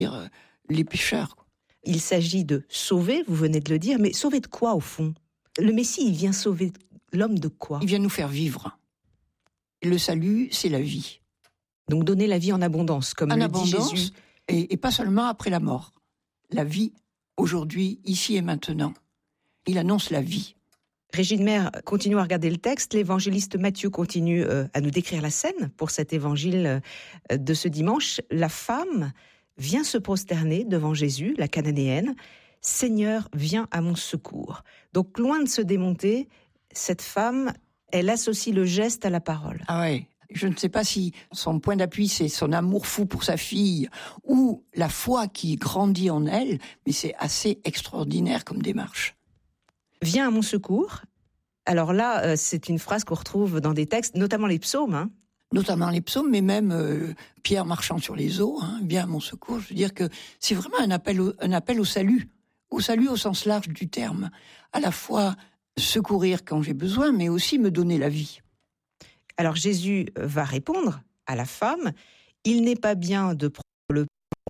les pécheurs. Il s'agit de sauver, vous venez de le dire, mais sauver de quoi au fond ? Le Messie, il vient sauver l'homme de quoi ? Il vient nous faire vivre. Le salut, c'est la vie. Donc donner la vie en abondance, comme le dit Jésus. Et pas seulement après la mort. La vie, aujourd'hui, ici et maintenant. Il annonce la vie. Régine Maire continue à regarder le texte. L'évangéliste Matthieu continue à nous décrire la scène pour cet évangile de ce dimanche. La femme vient se prosterner devant Jésus, la cananéenne. « Seigneur, viens à mon secours ». Donc loin de se démonter, cette femme, elle associe le geste à la parole. Ah ouais. Je ne sais pas si son point d'appui, c'est son amour fou pour sa fille ou la foi qui grandit en elle, mais c'est assez extraordinaire comme démarche. Viens à mon secours. Alors là, c'est une phrase qu'on retrouve dans des textes, notamment les psaumes. Notamment les psaumes, mais même Pierre marchant sur les eaux, viens à mon secours. Je veux dire que c'est vraiment un appel au salut au sens large du terme. À la fois secourir quand j'ai besoin, mais aussi me donner la vie. Alors Jésus va répondre à la femme, « Il n'est pas bien de